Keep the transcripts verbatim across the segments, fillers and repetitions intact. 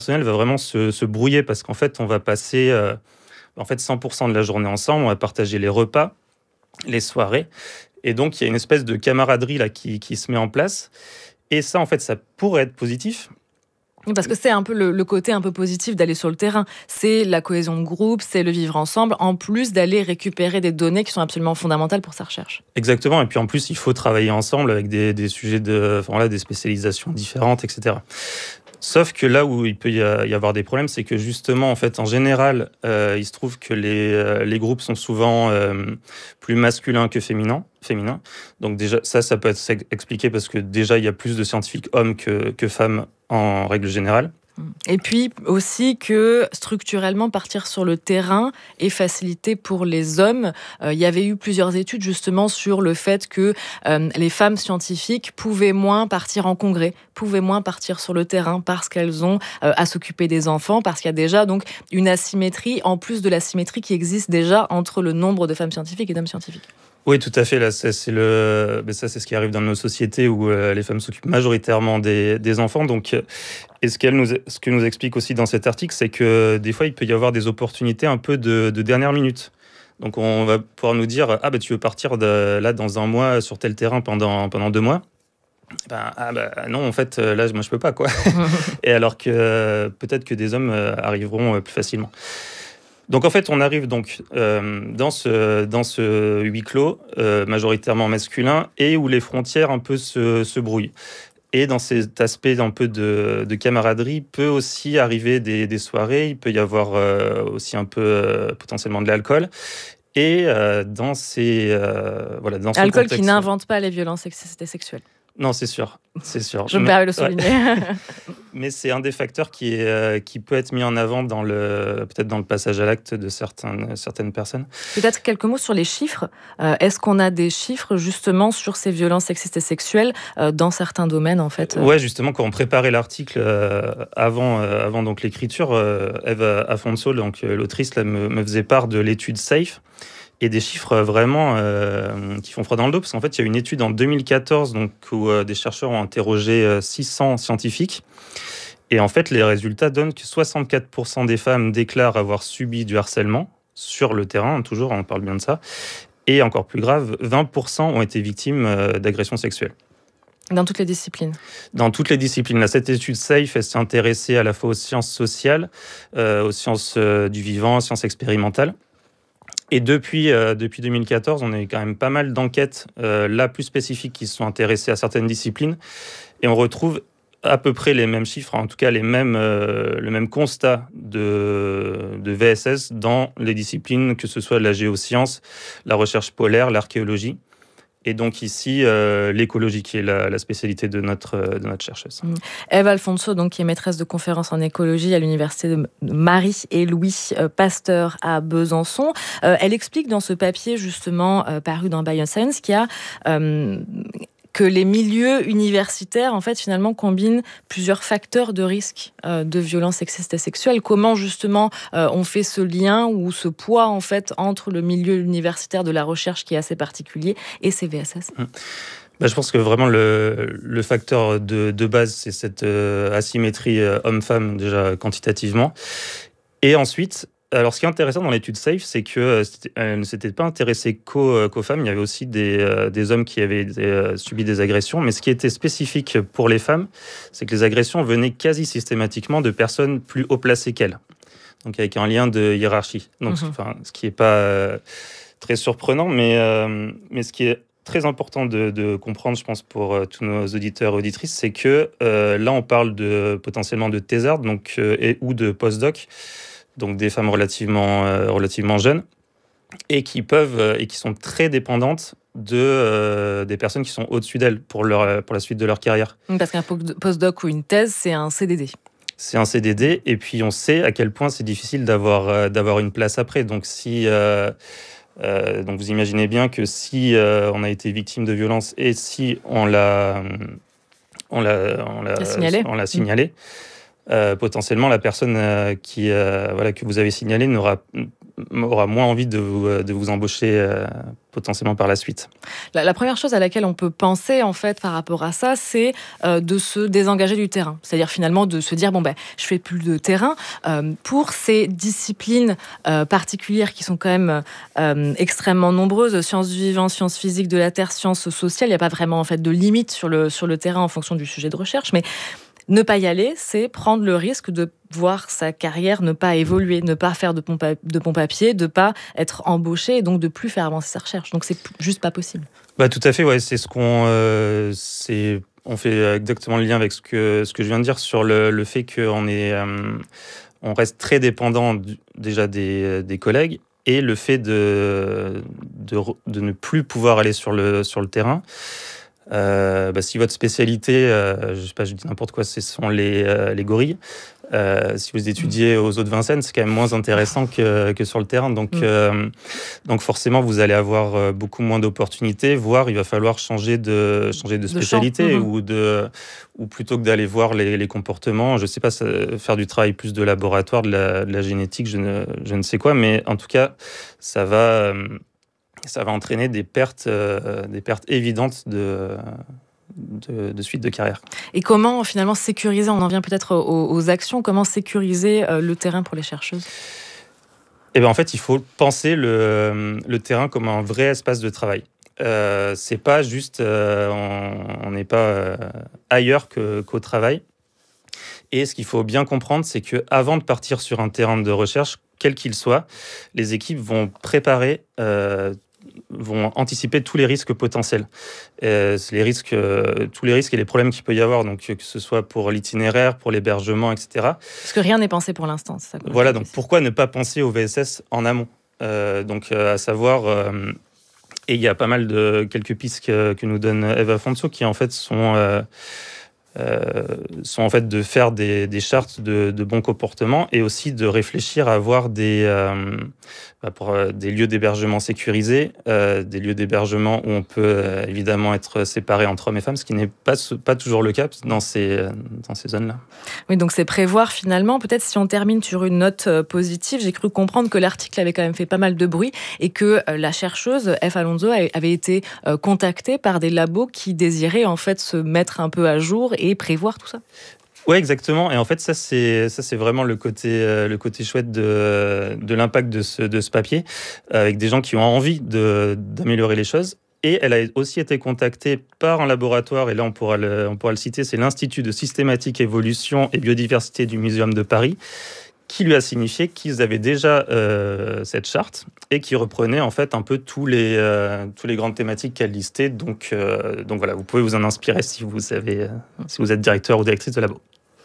personnel va vraiment se se brouiller parce qu'en fait, on va passer, heu, en fait, cent pour cent de la journée ensemble. On va partager les repas, les soirées et donc il y a une espèce de camaraderie là qui qui se met en place et ça, en fait, ça pourrait être positif. Oui, parce que c'est un peu le le côté un peu positif d'aller sur le terrain. C'est la cohésion de groupe, c'est le vivre ensemble, en plus d'aller récupérer des données qui sont absolument fondamentales pour sa recherche. Exactement et puis en plus, il faut travailler ensemble avec des des sujets de enfin voilà, des spécialisations différentes et cetera. Sauf que là où il peut y a y avoir des problèmes, c'est que justement, en fait, en général, heu, il se trouve que les, heu, les groupes sont souvent, hem, plus masculins que féminins féminins. Donc déjà, ça, ça peut être s'ex expliqué parce que déjà, il y a plus de scientifiques hommes que que femmes en règle générale. Mmh. Et puis aussi que structurellement partir sur le terrain est facilité pour les hommes. Heu, il y avait eu plusieurs études justement sur le fait que, hem, les femmes scientifiques pouvaient moins partir en congrès, pouvaient moins partir sur le terrain parce qu'elles ont, heu, à s'occuper des enfants, parce qu'il y a déjà donc une asymétrie, en plus de l'asymétrie qui existe déjà entre le nombre de femmes scientifiques et d'hommes scientifiques. Oui, tout à fait. Là, ça, c'est le beh, ça, c'est ce qui arrive dans nos sociétés où, heu, les femmes s'occupent majoritairement des des enfants donc heu et ce qu'elle nous ce que nous explique aussi dans cet article, c'est que des fois, il peut y avoir des opportunités un peu de de dernière minute. Donc on va pouvoir nous dire: «Ah bah, tu veux partir de là dans un mois sur tel terrain pendant pendant deux mois?» Ben, ah bah, non, en fait, heu, là, moi, je peux pas, quoi. Et alors que euh, peut-être que des hommes, heu, arriveront, heu, plus facilement. Donc en fait, on arrive donc, hem, dans ce dans ce huis clos, heu, majoritairement masculin et où les frontières un peu se se brouillent. Et dans cet aspect un peu de de camaraderie, peut aussi arriver des des soirées. Il peut y avoir, heu, aussi un peu, heu, potentiellement de l'alcool et heu, dans ces, heu, voilà, dans ce Alcool qui contexte n'invente pas les violences sexistes et sexuelles. non, c'est sûr, c'est sûr. Je me Mais permets de le ouais, souligner. mais c'est un des facteurs qui est, heu, qui peut être mis en avant dans le peut-être dans le passage à l'acte de certains certaines personnes. Peut-être quelques mots sur les chiffres. Heu, est-ce qu'on a des chiffres justement sur ces violences sexistes et sexuelles, heu, dans certains domaines en fait, heu? Ouais, justement, quand on préparait l'article, heu, avant, heu, avant donc l'écriture, heu, Eve Afonso, donc heu, l'autrice là, me me faisait part de l'étude SAFE et des chiffres, heu, vraiment, hem, qui font froid dans le dos. Parce qu'en fait, il y a une étude en deux mille quatorze donc où, heu, des chercheurs ont interrogé, heu, six cents scientifiques et en fait, les résultats donnent que soixante-quatre pour cent des femmes déclarent avoir subi du harcèlement sur le terrain, toujours, on parle bien de ça et encore plus grave, vingt pour cent ont été victimes, heu, d'agressions sexuelles. Dans toutes les disciplines. Dans toutes les disciplines. Là, cette étude SAFE, elle s'est intéressée à la fois aux sciences sociales, heu, aux sciences, heu, du vivant, aux sciences expérimentales. Et depuis, heu, depuis deux mille quatorze, on a eu quand même pas mal d'enquêtes, heu, là, plus spécifiques, qui se sont intéressées à certaines disciplines et on retrouve à peu près les mêmes chiffres, en tout cas les mêmes, heu, le même constat de de V S S dans les disciplines, que ce soit la géoscience, la recherche polaire, l'archéologie et donc ici, heu, l'écologie qui est la la spécialité de notre, heu, de notre chercheuse. Mmh. Eve Alfonso, donc, qui est maîtresse de conférences en écologie à l'université de Marie et Louis euh, Pasteur à Besançon. Euh, elle explique dans ce papier, justement, euh, paru dans Bioscience, qu'il y a euh, que les milieux universitaires, en fait, finalement, combinent plusieurs facteurs de risque euh, de violence sexiste et sexuelle. Comment, justement, euh, on fait ce lien ou ce poids, en fait, entre le milieu universitaire de la recherche, qui est assez particulier, et ces V S S? Mmh. Bah, je pense que vraiment le le facteur de de base, c'est cette, heu, asymétrie, heu, homme-femme, déjà quantitativement et ensuite, alors ce qui est intéressant dans l'étude SAFE, c'est que, heu, c'était elle ne s'était pas intéressée qu'aux, heu, qu'aux femmes. Il y avait aussi des, heu, des hommes qui avaient des, heu, subi des agressions, mais ce qui était spécifique pour les femmes, c'est que les agressions venaient quasi systématiquement de personnes plus haut placées qu'elles, donc avec un lien de hiérarchie. Donc Mhm. enfin, ce qui est pas, heu, très surprenant, mais, hem, mais ce qui est très important de de comprendre, je pense, pour, heu, tous nos auditeurs et auditrices, c'est que, heu, là, on parle de potentiellement de thésards donc heu et ou de post-doc, donc des femmes relativement, heu, relativement jeunes et qui peuvent, heu et qui sont très dépendantes de, heu, des personnes qui sont au-dessus d'elles pour leur, heu, pour la suite de leur carrière. Parce qu'un postdoc ou une thèse, c'est un C D D. C'est un C D D et puis on sait à quel point c'est difficile d'avoir, heu, d'avoir une place après. Donc si, heu heu, donc vous imaginez bien que si, heu, on a été victime de violence et si on l'a, mmh, on l'a on À l'a signaler. on l'a Mmh. signalé, heu, potentiellement la personne, heu, qui, heu, voilà, que vous avez signalée n'aura, mmh, aura moins envie de vous, de vous embaucher euh, potentiellement par la suite. La, la première chose à laquelle on peut penser en fait par rapport à ça, c'est euh, de se désengager du terrain. C'est-à-dire finalement de se dire bon ben je fais plus de terrain euh, pour ces disciplines euh, particulières qui sont quand même euh, extrêmement nombreuses, sciences du vivant, sciences physiques de la terre, sciences sociales. Il n'y a pas vraiment en fait de limite sur le sur le terrain en fonction du sujet de recherche, mais ne pas y aller, c'est prendre le risque de voir sa carrière ne pas évoluer, ne pas faire de pompe à, de pompe à pied, de pas être embauché et donc de plus faire avancer sa recherche. Donc c'est juste pas possible. Bah tout à fait, ouais, c'est ce qu'on, euh, c'est, on fait exactement le lien avec ce que ce que je viens de dire sur le, le fait qu'on est, euh, on reste très dépendant du, déjà des, des collègues et le fait de, de de ne plus pouvoir aller sur le sur le terrain. Euh, bah, si votre spécialité, euh, je sais pas, je dis n'importe quoi, ce sont les, euh, les gorilles. Euh, si vous étudiez aux eaux de Vincennes, c'est quand même moins intéressant que, que sur le terrain. Donc, mmh. euh, donc forcément, vous allez avoir beaucoup moins d'opportunités, voire il va falloir changer de, changer de spécialité de mmh. ou, de, ou plutôt que d'aller voir les, les comportements, je sais pas, faire du travail plus de laboratoire, de la, de la génétique, je ne, je ne sais quoi, mais en tout cas, ça va... ça va entraîner des pertes, euh, des pertes évidentes de, de, de suite de carrière. Et comment finalement sécuriser, on en vient peut-être aux, aux actions, comment sécuriser euh, le terrain pour les chercheuses ? Eh bien, en fait, il faut penser le, le terrain comme un vrai espace de travail. Euh, c'est pas juste, euh, on n'est pas euh, ailleurs que, qu'au travail. Et ce qu'il faut bien comprendre, c'est qu'avant de partir sur un terrain de recherche, quel qu'il soit, les équipes vont préparer, euh, vont anticiper tous les risques potentiels. Euh, les risques, euh, tous les risques et les problèmes qu'il peut y avoir, donc que ce soit pour l'itinéraire, pour l'hébergement, et cetera. Parce que rien n'est pensé pour l'instant, c'est ça. Voilà, donc pourquoi ne pas penser au V S S en amont ? euh, Donc euh, à savoir, euh, et il y a pas mal de quelques pistes que, que nous donne Eva Fonso qui en fait sont euh, Euh, sont en fait de faire des, des chartes de, de bon comportement et aussi de réfléchir à avoir des, euh, bah pour, euh, des lieux d'hébergement sécurisés, euh, des lieux d'hébergement où on peut euh, évidemment être séparé entre hommes et femmes, ce qui n'est pas, pas toujours le cas dans ces, dans ces zones-là. Oui, donc c'est prévoir finalement. Peut-être si on termine sur une note positive, j'ai cru comprendre que l'article avait quand même fait pas mal de bruit et que euh, la chercheuse F. Alonso avait été euh, contactée par des labos qui désiraient en fait se mettre un peu à jour et prévoir tout ça. Oui, exactement. Et en fait, ça, c'est, ça, c'est vraiment le côté, euh, le côté chouette de, de l'impact de ce, de ce papier, avec des gens qui ont envie de, d'améliorer les choses. Et elle a aussi été contactée par un laboratoire, et là, on pourra le, on pourra le citer, c'est l'Institut de systématique, évolution et biodiversité du Muséum de Paris, qui lui a signifié qu'ils avaient déjà euh, cette charte et qui reprenait en fait un peu tous les, euh, tous les grandes thématiques qu'elle listait. Donc, euh, donc voilà, vous pouvez vous en inspirer si vous, avez, euh, si vous êtes directeur ou directrice de labo.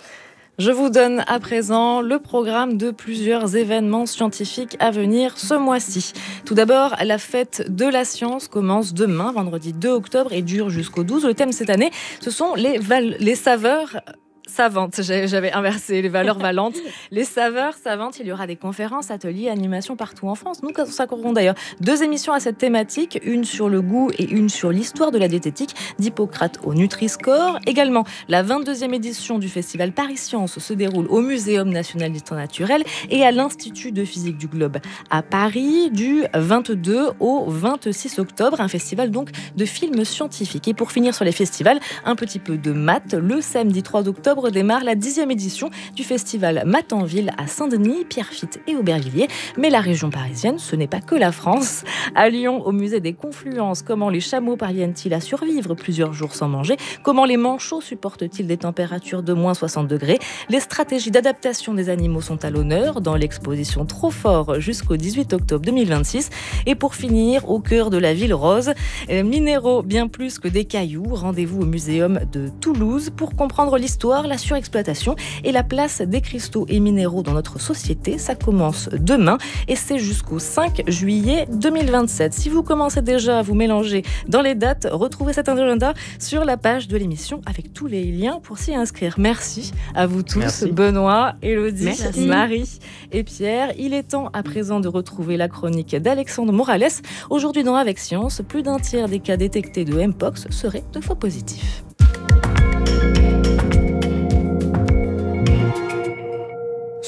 Je vous donne à présent le programme de plusieurs événements scientifiques à venir ce mois-ci. Tout d'abord, la fête de la science commence demain, vendredi deux octobre, et dure jusqu'au douze. Le thème cette année, ce sont les, val- les saveurs savantes. J'avais inversé les valeurs valantes. Les saveurs savantes, il y aura des conférences, ateliers, animations partout en France. Nous consacrerons d'ailleurs deux émissions à cette thématique, une sur le goût et une sur l'histoire de la diététique, d'Hippocrate au Nutri-Score. Également, la vingt-deuxième édition du festival Paris Science se déroule au Muséum national d'histoire naturelle et à l'Institut de physique du globe à Paris du vingt-deux au vingt-six octobre. Un festival donc de films scientifiques. Et pour finir sur les festivals, un petit peu de maths. Le samedi trois octobre démarre la dixième édition du festival Maths en Ville à Saint-Denis, Pierrefitte et Aubervilliers. Mais la région parisienne, ce n'est pas que la France. À Lyon, au musée des Confluences, comment les chameaux parviennent-ils à survivre plusieurs jours sans manger ? Comment les manchots supportent-ils des températures de moins soixante degrés ? Les stratégies d'adaptation des animaux sont à l'honneur dans l'exposition Trop Fort jusqu'au dix-huit octobre deux mille vingt-six. Et pour finir, au cœur de la ville rose, euh, minéraux bien plus que des cailloux. Rendez-vous au muséum de Toulouse pour comprendre l'histoire, la surexploitation et la place des cristaux et minéraux dans notre société. Ça commence demain et c'est jusqu'au cinq juillet deux mille vingt-sept. Si vous commencez déjà à vous mélanger dans les dates, retrouvez cet agenda sur la page de l'émission avec tous les liens pour s'y inscrire. Merci à vous tous, Merci. Benoît, Élodie, Merci. Marie et Pierre. Il est temps à présent de retrouver la chronique d'Alexandre Morales. Aujourd'hui dans Avec Science, plus d'un tiers des cas détectés de Mpox seraient de faux positifs.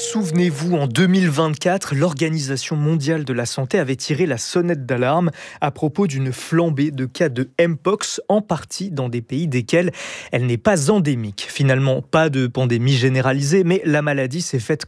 Souvenez-vous, en deux mille vingt-quatre, l'Organisation mondiale de la santé avait tiré la sonnette d'alarme à propos d'une flambée de cas de Mpox, en partie dans des pays desquels elle n'est pas endémique. Finalement, pas de pandémie généralisée, mais la maladie s'est faite